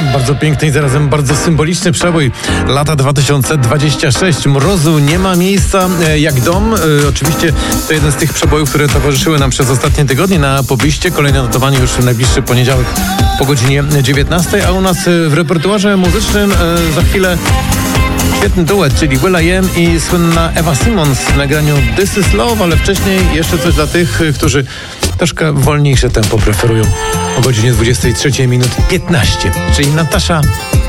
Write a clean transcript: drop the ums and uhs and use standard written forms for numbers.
Bardzo piękny i zarazem bardzo symboliczny przebój. Lata 2026. Mrozu nie ma miejsca jak dom. Oczywiście to jeden z tych przebojów, które towarzyszyły nam przez ostatnie tygodnie na pobliście. Kolejne notowanie już w najbliższy poniedziałek po godzinie 19. A u nas w repertuarze muzycznym za chwilę świetny duet, czyli will.i.am i słynna Eva Simons w nagraniu This Is Love, ale wcześniej jeszcze coś dla tych, którzy troszkę wolniejsze tempo preferują. O godzinie 23:15, czyli Natasza